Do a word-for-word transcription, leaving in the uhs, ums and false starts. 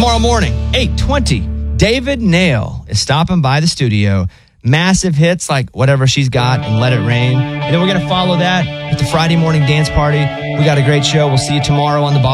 Tomorrow morning, eight twenty, David Nail is stopping by the studio. Massive hits like Whatever She's Got and Let It Rain. And then we're going to follow that with the Friday morning dance party. We got a great show. We'll see you tomorrow on the